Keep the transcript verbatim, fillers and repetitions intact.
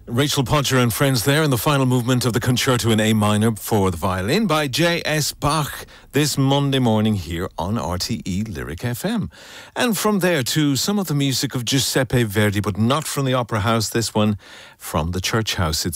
Rachel Podger and friends there in the final movement of the Concerto in A minor for the violin by J S Bach this Monday morning here on R T E Lyric F M. And from there to some of the music of Giuseppe Verdi, but not from the Opera House, this one from the Church House. It's